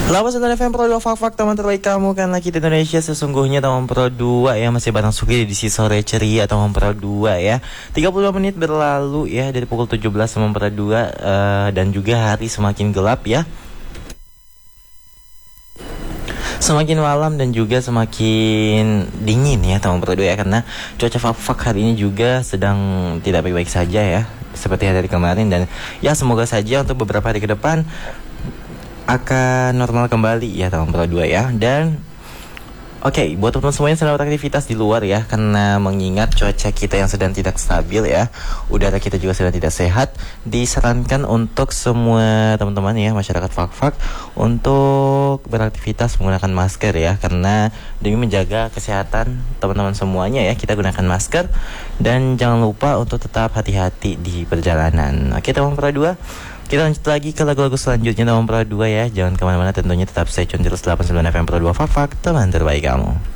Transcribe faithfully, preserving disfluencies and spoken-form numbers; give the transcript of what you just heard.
delapan puluh sembilan F M Pro dua Fak-Fak, teman terbaik kamu, karena kita Indonesia sesungguhnya teman Pro dua ya. Masih bareng Sugi di sisi sore ceria teman Pro dua ya. tiga puluh dua menit berlalu ya dari pukul tujuh belas teman Pro dua, uh, dan juga hari semakin gelap ya. Semakin malam dan juga semakin dingin ya teman Pro dua ya, karena cuaca Fak-Fak hari ini juga sedang tidak baik-baik saja ya, seperti hari kemarin. Dan ya semoga saja untuk beberapa hari ke depan akan normal kembali ya teman Pro dua ya. Dan oke, okay, buat teman-teman semuanya sedang beraktivitas di luar ya, karena mengingat cuaca kita yang sedang tidak stabil ya, udara kita juga sedang tidak sehat, disarankan untuk semua teman-teman ya, masyarakat Fak-Fak, untuk beraktivitas menggunakan masker ya, karena demi menjaga kesehatan teman-teman semuanya ya, kita gunakan masker. Dan jangan lupa untuk tetap hati-hati di perjalanan. Oke okay, teman Pro dua, kita lanjut lagi ke lagu-lagu selanjutnya teman Pro dua ya. Jangan kemana-mana, tentunya tetap stay tune terus delapan puluh sembilan F M Pro dua Fak-Fak, teman terbaik kamu.